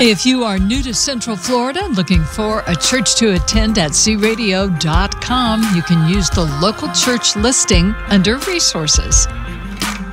If you are new to Central Florida looking for a church to attend at cradio.com, you can use the local church listing under resources.